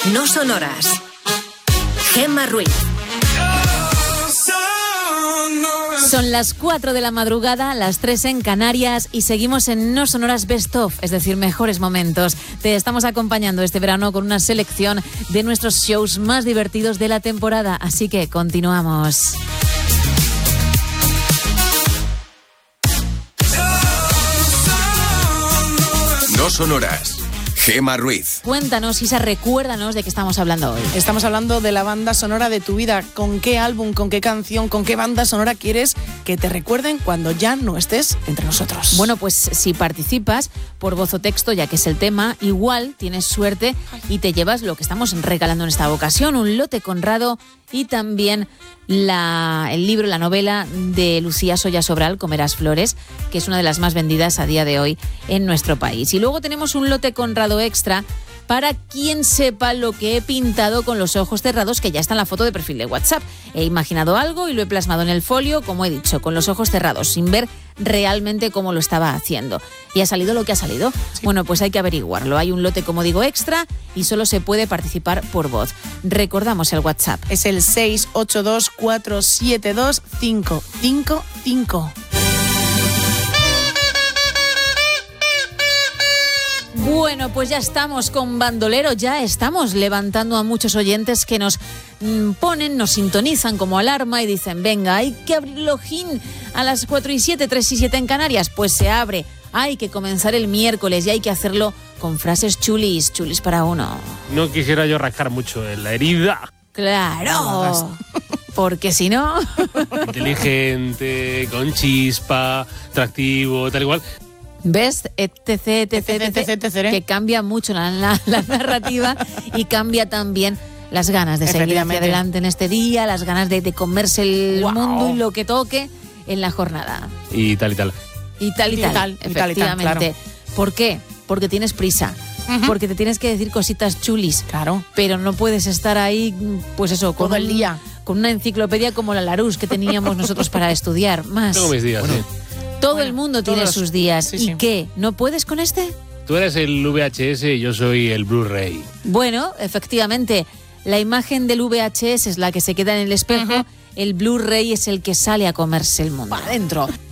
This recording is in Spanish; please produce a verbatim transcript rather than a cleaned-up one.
No sonoras. Gemma Ruiz. Son las cuatro de la madrugada, las tres en Canarias y seguimos en No Sonoras Best Of, es decir, mejores momentos. Te estamos acompañando este verano con una selección de nuestros shows más divertidos de la temporada, así que continuamos. No sonoras. Gemma Ruiz. Cuéntanos, Isa, recuérdanos de qué estamos hablando hoy. Estamos hablando de la banda sonora de tu vida. ¿Con qué álbum, con qué canción, con qué banda sonora quieres que te recuerden cuando ya no estés entre nosotros? Bueno, pues si participas por voz o texto, ya que es el tema, igual tienes suerte y te llevas lo que estamos regalando en esta ocasión, un lote Conrado y también la, el libro, la novela de Lucía Soya Sobral, Comerás Flores, que es una de las más vendidas a día de hoy en nuestro país. Y luego tenemos un lote Conrado extra para quien sepa lo que he pintado con los ojos cerrados, que ya está en la foto de perfil de WhatsApp. He imaginado algo y lo he plasmado en el folio, como he dicho, con los ojos cerrados, sin ver realmente cómo lo estaba haciendo. Y ha salido lo que ha salido. Sí. Bueno, pues hay que averiguarlo. Hay un lote, como digo, extra y solo se puede participar por voz. Recordamos el WhatsApp. Es el seis ocho dos, cuatro siete dos, cinco cinco cinco. Bueno, pues ya estamos con Bandolero, ya estamos levantando a muchos oyentes que nos mmm, ponen, nos sintonizan como alarma y dicen, venga, hay que abrir el ojín a las cuatro y siete, tres y siete en Canarias, pues se abre. Hay que comenzar el miércoles y hay que hacerlo con frases chulis, chulis para uno. No quisiera yo rascar mucho en la herida. Claro, porque si no... Inteligente, con chispa, atractivo, tal igual. ¿Ves? Etc, etc, etc, etc, que cambia mucho la, la, la narrativa y cambia también las ganas de seguir hacia adelante en este día, las ganas de, de comerse el wow. mundo y lo que toque en la jornada. Y tal y tal. Y tal y, y tal, tal, efectivamente. Y tal, y tal, claro. ¿Por qué? Porque tienes prisa. Uh-huh. Porque te tienes que decir cositas chulis. Claro. Pero no puedes estar ahí, pues eso, con todo el día. Con una enciclopedia como la Larousse que teníamos nosotros para estudiar. Más. Tengo mis días, bueno. sí. Todo bueno, el mundo tiene todos, sus días. Sí, ¿Y sí. qué? ¿No puedes con este? Tú eres el V H S y yo soy el Blu-ray. Bueno, efectivamente, la imagen del V H S es la que se queda en el espejo, uh-huh. El Blu-ray es el que sale a comerse el mundo. Para adentro.